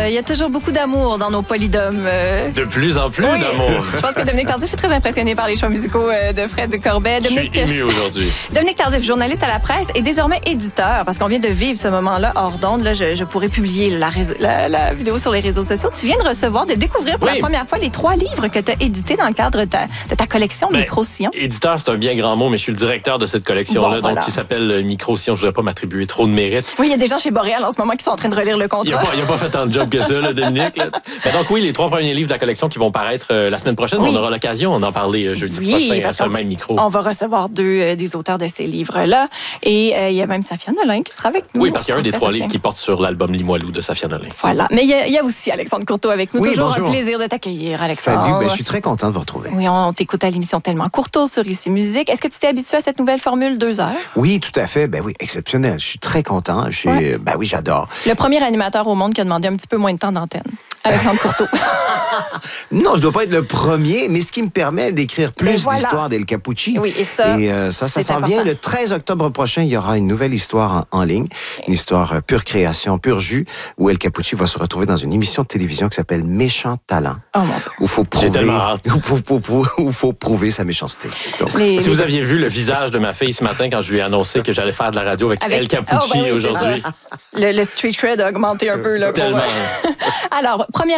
Il y a toujours beaucoup d'amour dans nos polydômes. De plus en plus d'amour. Je pense que Dominique Tardif est très impressionné par les choix musicaux de Fred Corbet. Je suis ému aujourd'hui. Dominique Tardif, journaliste à la presse et désormais éditeur, parce qu'on vient de vivre ce moment-là hors d'onde. Là, je pourrais publier la vidéo sur les réseaux sociaux. Tu viens de découvrir pour la première fois les 3 livres que tu as édités dans le cadre de ta collection Micro-Sillon. Éditeur, c'est un bien grand mot, mais je suis le directeur de cette collection-là, donc qui s'appelle Micro-Sillon. Je ne voudrais pas m'attribuer trop de mérite. Oui, il y a des gens chez Boréal en ce moment qui sont en train de relire le contrat. Il n'a pas fait tant de job que ça, là, Dominique. Là. Mais donc oui, les 3 premiers livres de la collection qui vont paraître la semaine prochaine, on aura l'occasion d'en parler jeudi prochain à ce même micro. On va recevoir 2 des auteurs de ces livres-là. Et il y a même Safia Nolin qui sera avec nous. Oui, parce qu'il y a un des 3 livres qui porte sur l'album Limoilou de Safia Nolin. Voilà. Mais il y a aussi Alexandre Courteau avec nous. Oui, toujours bonjour. un plaisir de t'accueillir, Alexandre. Salut, je suis très content de vous retrouver. Oui, on t'écoute à l'émission Tellement Courteau sur Ici Musique. Est-ce que tu t'es habitué à cette nouvelle formule 2 heures? Oui, tout à fait. Oui, exceptionnel. Je suis très content. Oui, j'adore. Le premier animateur au monde qui a demandé un petit peu moins de temps d'antenne. Alexandre Courteau. Non, je dois pas être le premier, mais ce qui me permet d'écrire plus d'histoires d'El Capucci. Oui, et ça s'en vient. Le 13 octobre prochain, il y aura une nouvelle histoire en ligne, une histoire pure création, pur jus, où El Capucci va se retrouver dans une émission de télévision qui s'appelle Méchant Talent. Oh mon Dieu. Où il faut prouver sa méchanceté. Donc, si vous aviez vu le visage de ma fille ce matin quand je lui ai annoncé que j'allais faire de la radio avec El Capucci aujourd'hui. Le street cred a augmenté un peu. Là, Tellement. Alors, première